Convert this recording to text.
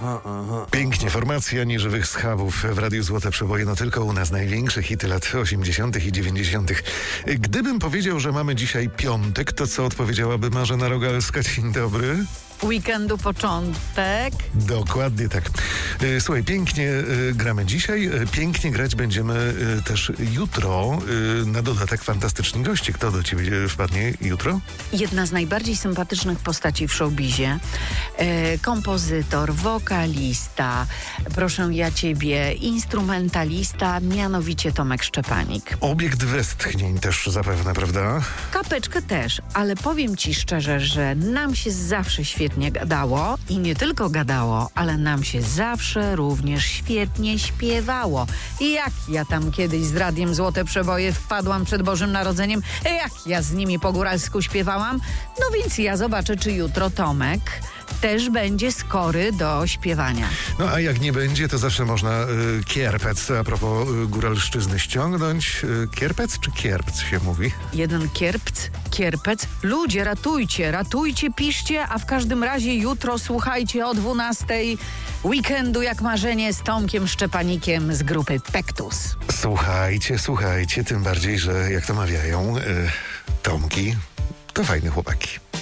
Pięknie, formacja nieżywych schabów w Radiu Złote Przeboje, no tylko u nas największe hity lat 80. i 90. Gdybym powiedział, że mamy dzisiaj piątek, to co odpowiedziałaby Marzena Rogalska? Dzień dobry. Weekendu początek. Dokładnie tak. Słuchaj, pięknie gramy dzisiaj, pięknie grać będziemy też jutro. Na dodatek fantastyczni goście. Kto do ciebie wpadnie jutro? Jedna z najbardziej sympatycznych postaci w showbizie. Kompozytor, wokalista, proszę ja ciebie, instrumentalista, mianowicie Tomek Szczepanik. Obiekt westchnień też zapewne, prawda? Kapeczkę też, ale powiem ci szczerze, że nam się zawsze świetnie gadało i nie tylko gadało, ale nam się zawsze również świetnie śpiewało. I jak ja tam kiedyś z Radiem Złote Przeboje wpadłam przed Bożym Narodzeniem, jak ja z nimi po góralsku śpiewałam, no więc ja zobaczę, czy jutro Tomek też będzie skory do śpiewania. No a jak nie będzie, to zawsze można kierpec, a propos góralszczyzny, ściągnąć. Kierpec czy kierpc się mówi? Jeden kierpec. Ludzie, ratujcie, piszcie, a w każdym razie jutro słuchajcie o 12:00 Weekendu jak marzenie z Tomkiem Szczepanikiem z grupy Pektus. Słuchajcie, tym bardziej, że jak to mawiają, Tomki to fajne chłopaki.